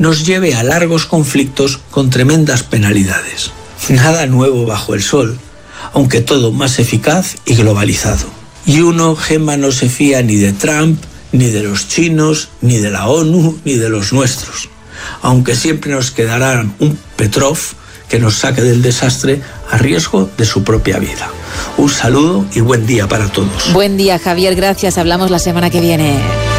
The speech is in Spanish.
nos lleve a largos conflictos con tremendas penalidades. Nada nuevo bajo el sol, aunque todo más eficaz y globalizado. Y uno, Gemma, no se fía ni de Trump, ni de los chinos, ni de la ONU, ni de los nuestros. Aunque siempre nos quedará un Petrov que nos saque del desastre a riesgo de su propia vida. Un saludo y buen día para todos. Buen día, Javier, gracias. Hablamos la semana que viene.